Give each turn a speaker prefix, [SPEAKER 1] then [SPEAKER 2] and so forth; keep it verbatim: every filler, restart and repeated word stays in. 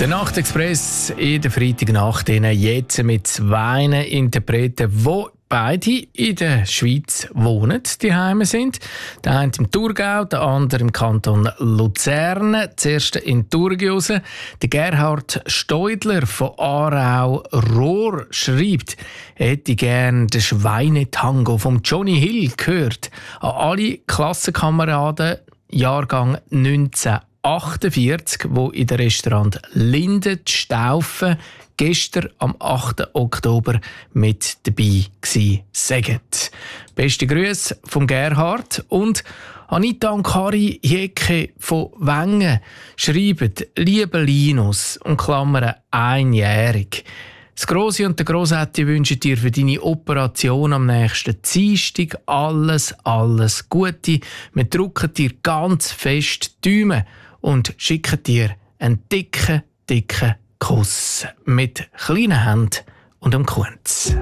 [SPEAKER 1] Der Nachtexpress in der Freitagnacht jetzt mit zwei Interpreten, die beide in der Schweiz wohnen, die Heime sind. Der eine im Thurgau, der andere im Kanton Luzern. Zuerst in Thurgau. Der Gerhard Steudler von Aarau-Rohr schreibt, er hätte gerne den Schweinetango von Johnny Hill gehört. An alle Klassenkameraden, Jahrgang neunzehnhundertachtundvierzig, wo in der Restaurant Linde Staufen gestern am achten Oktober mit dabei gsi seget. Beste Grüße vom Gerhard und Anita und Kari Jecke von Wengen schreiben «Liebe Linus» und Klammern «einjährig». Das Grossi und der Grossetti wünschen dir für deine Operation am nächsten Dienstag alles, alles Gute. Wir drücken dir ganz fest die Daumen und schicken dir einen dicken, dicken Kuss mit kleinen Händen und einem Kunz.